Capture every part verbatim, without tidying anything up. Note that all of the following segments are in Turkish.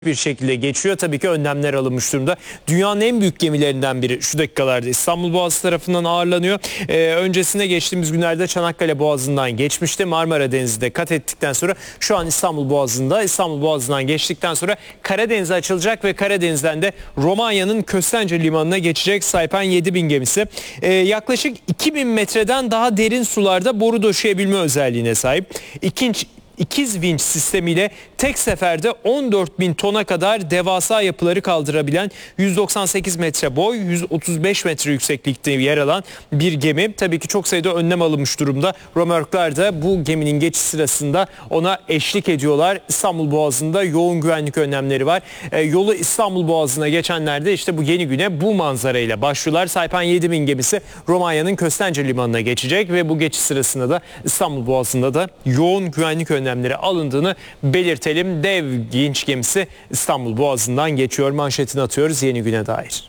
bir şekilde geçiyor. Tabii ki önlemler alınmış durumda. Dünyanın en büyük gemilerinden biri şu dakikalarda İstanbul Boğazı tarafından ağırlanıyor. Ee, öncesinde geçtiğimiz günlerde Çanakkale Boğazı'ndan geçmişti. Marmara Denizi'de kat ettikten sonra şu an İstanbul Boğazı'nda. İstanbul Boğazı'ndan geçtikten sonra Karadeniz'e açılacak ve Karadeniz'den de Romanya'nın Köstence Limanı'na geçecek Saypan yedi bin gemisi. Ee, yaklaşık iki bin metreden daha derin sularda boru döşeyebilme özelliğine sahip. İkinci İkiz vinç sistemiyle tek seferde on dört bin tona kadar devasa yapıları kaldırabilen yüz doksan sekiz metre boy, yüz otuz beş metre yükseklikte yer alan bir gemi. Tabii ki çok sayıda önlem alınmış durumda. Römorklar da bu geminin geçiş sırasında ona eşlik ediyorlar. İstanbul Boğazı'nda yoğun güvenlik önlemleri var. E, yolu İstanbul Boğazı'na geçenlerde işte bu yeni güne bu manzarayla başlıyorlar. Saypan yedi bin gemisi Romanya'nın Köstence Limanı'na geçecek ve bu geçiş sırasında da İstanbul Boğazı'nda da yoğun güvenlik önlemleri önlemleri alındığını belirtelim. Dev vinç gemisi İstanbul Boğazı'ndan geçiyor. Manşetini atıyoruz yeni güne dair.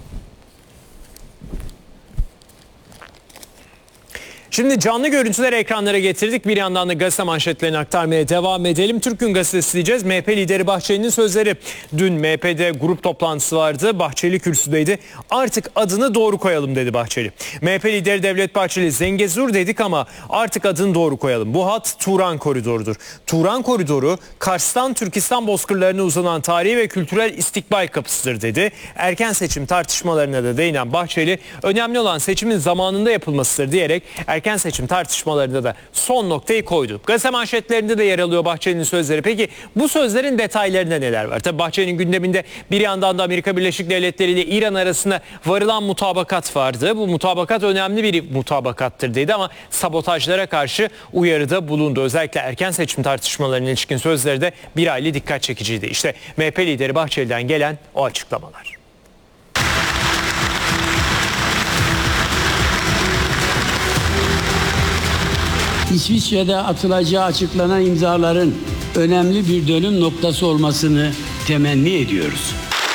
Şimdi canlı görüntüleri ekranlara getirdik. Bir yandan da gazete manşetlerini aktarmaya devam edelim. Türk Gün Gazetesi diyeceğiz. M H P lideri Bahçeli'nin sözleri. Dün M H P'de grup toplantısı vardı. Bahçeli kürsüdeydi. Artık adını doğru koyalım dedi Bahçeli. M H P lideri Devlet Bahçeli, Zengezur dedik ama artık adını doğru koyalım. Bu hat Turan Koridoru'dur. Turan Koridoru, Kars'tan Türkistan bozkırlarına uzanan tarihi ve kültürel istikbal kapısıdır dedi. Erken seçim tartışmalarına da değinen Bahçeli, önemli olan seçimin zamanında yapılmasıdır diyerek erken Erken seçim tartışmalarında da son noktayı koydu. Gazete manşetlerinde de yer alıyor Bahçeli'nin sözleri. Peki bu sözlerin detaylarında neler var? Tabii Bahçeli'nin gündeminde bir yandan da Amerika Birleşik Devletleri ile İran arasında varılan mutabakat vardı. Bu mutabakat önemli bir mutabakattır dedi ama sabotajlara karşı uyarıda bulundu. Özellikle erken seçim tartışmalarına ilişkin sözleri de bir hayli dikkat çekiciydi. İşte M H P lideri Bahçeli'den gelen o açıklamalar. İsviçre'de atılacağı açıklanan imzaların önemli bir dönüm noktası olmasını temenni ediyoruz.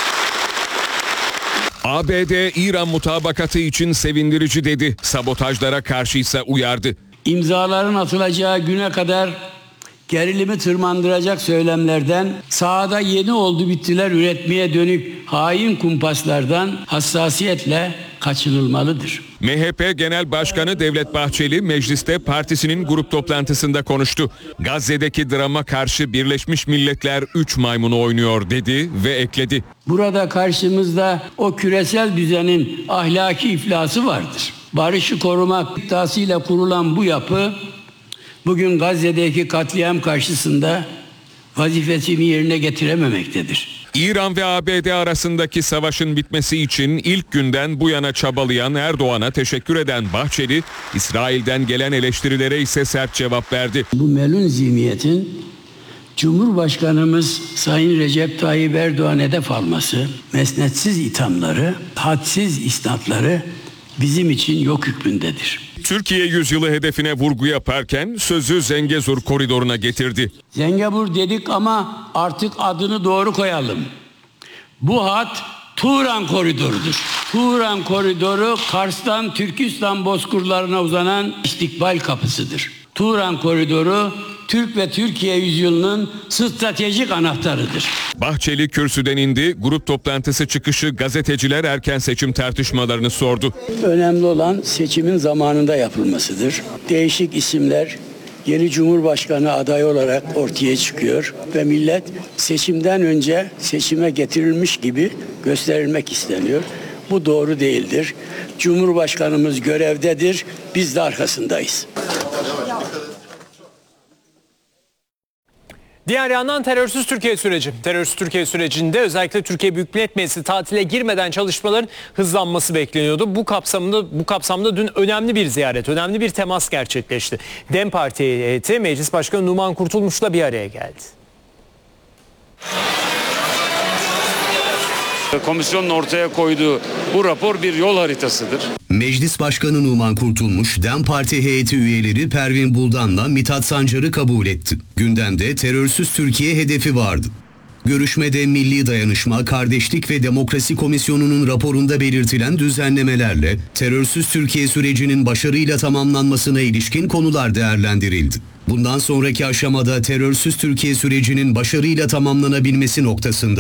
A B D İran mutabakatı için sevindirici dedi. Sabotajlara karşıysa uyardı. İmzaların atılacağı güne kadar gerilimi tırmandıracak söylemlerden, sahada yeni oldu bittiler üretmeye dönük hain kumpaslardan hassasiyetle kaçınılmalıdır. M H P Genel Başkanı Devlet Bahçeli mecliste partisinin grup toplantısında konuştu. Gazze'deki drama karşı Birleşmiş Milletler üç maymunu oynuyor dedi ve ekledi. Burada karşımızda o küresel düzenin ahlaki iflası vardır. Barışı korumak iddiasıyla kurulan bu yapı bugün Gazze'deki katliam karşısında vazifesini yerine getirememektedir. İran ve A B D arasındaki savaşın bitmesi için ilk günden bu yana çabalayan Erdoğan'a teşekkür eden Bahçeli, İsrail'den gelen eleştirilere ise sert cevap verdi. Bu melun zihniyetin Cumhurbaşkanımız Sayın Recep Tayyip Erdoğan'a hedef alması, mesnetsiz ithamları, hadsiz isnatları bizim için yok hükmündedir. Türkiye yüzyılı hedefine vurgu yaparken sözü Zengezur koridoruna getirdi. Zengezur dedik ama artık adını doğru koyalım. Bu hat Turan Koridoru'dur. Turan Koridoru Kars'tan Türkistan bozkırlarına uzanan istikbal kapısıdır. Turan Koridoru Türk ve Türkiye yüzyılının stratejik anahtarıdır. Bahçeli kürsüden indi. Grup toplantısı çıkışı gazeteciler erken seçim tartışmalarını sordu. Önemli olan seçimin zamanında yapılmasıdır. Değişik isimler yeni Cumhurbaşkanı adayı olarak ortaya çıkıyor ve millet seçimden önce seçime getirilmiş gibi gösterilmek isteniyor. Bu doğru değildir. Cumhurbaşkanımız görevdedir. Biz de arkasındayız. Diğer yandan terörsüz Türkiye süreci. Terörsüz Türkiye sürecinde özellikle Türkiye Büyük Millet Meclisi tatile girmeden çalışmaların hızlanması bekleniyordu. Bu kapsamda bu kapsamda dün önemli bir ziyaret, önemli bir temas gerçekleşti. DEM Parti heyeti Meclis Başkanı Numan Kurtulmuş'la bir araya geldi. Komisyonun ortaya koyduğu bu rapor bir yol haritasıdır. Meclis Başkanı Numan Kurtulmuş, DEM Parti heyeti üyeleri Pervin Buldan'la Mithat Sancar'ı kabul etti. Gündemde terörsüz Türkiye hedefi vardı. Görüşmede Milli Dayanışma, Kardeşlik ve Demokrasi Komisyonu'nun raporunda belirtilen düzenlemelerle terörsüz Türkiye sürecinin başarıyla tamamlanmasına ilişkin konular değerlendirildi. Bundan sonraki aşamada terörsüz Türkiye sürecinin başarıyla tamamlanabilmesi noktasında